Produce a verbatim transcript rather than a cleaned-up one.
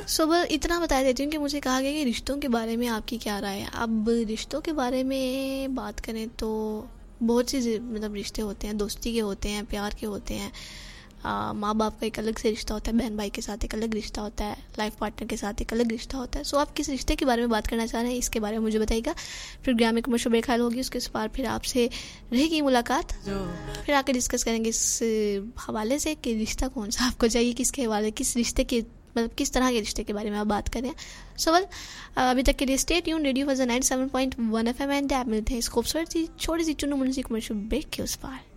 सो बस इतना बता देती हूँ कि मुझे कहा गया कि रिश्तों के बारे में आपकी क्या राय है। अब रिश्तों के बारे में बात करें तो बहुत सी मतलब रिश्ते होते हैं, दोस्ती के होते हैं, प्यार के होते हैं, माँ बाप का एक अलग से रिश्ता होता है, बहन भाई के साथ एक अलग रिश्ता होता है, लाइफ पार्टनर के साथ एक अलग रिश्ता होता है। सो आप किस रिश्ते के बारे में बात करना चाह रहे हैं, इसके बारे में मुझे बताइएगा। फिर ग्राम में कमर्शियल ब्रेक ख्याल होगी, उसके बाद फिर आपसे रहेगी मुलाकात, फिर आके डिस्कस करेंगे इस हवाले से कि रिश्ता कौन सा आपको चाहिए, किसके हवाले, किस रिश्ते के मतलब किस तरह के रिश्ते के बारे में आप बात करें। सो वेल अभी तक के लिए stay tune, radio for ninety seven point one F M and आप मिलते हैं इस खूबसूरत सी छोटी सी चुनु मुनु सी कमर्शियल ब्रेक के उस पार।